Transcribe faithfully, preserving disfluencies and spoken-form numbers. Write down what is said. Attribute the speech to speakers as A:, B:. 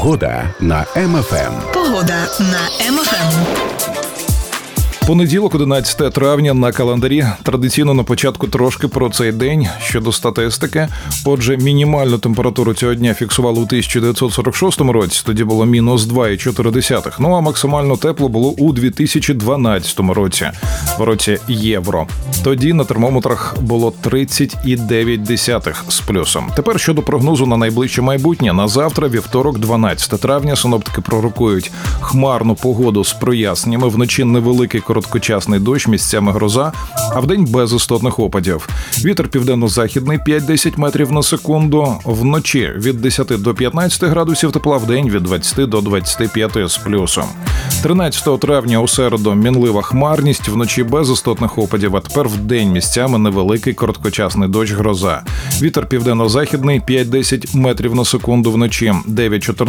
A: Погода на Ем Еф Ем.
B: Погода на Ем Еф Ем.
C: Понеділок, одинадцяте травня, на календарі. Традиційно на початку трошки про цей день щодо статистики. Отже, мінімальну температуру цього дня фіксували у тисяча дев'ятсот сорок шостому році, тоді було мінус два цілих чотири десятих. Ну а максимально тепло було у дві тисячі дванадцятому році, в році євро. Тоді на термометрах було тридцять цілих дев'ять десятих з плюсом. Тепер щодо прогнозу на найближче майбутнє. На завтра, вівторок, дванадцяте травня, синоптики пророкують хмарну погоду з проясненнями, вночі невеликий короткочасний дощ, місцями гроза, а вдень без істотних опадів. Вітер південно-західний п'ять-десять метрів на секунду, вночі від десяти до п'ятнадцяти градусів тепла, вдень від двадцяти до двадцяти п'яти з плюсом. тринадцятого травня у середу мінлива хмарність, вночі без істотних опадів, а тепер вдень місцями невеликий короткочасний дощ, гроза. Вітер південно-західний п'ять-десять метрів на секунду, вночі дев'ять-чотирнадцять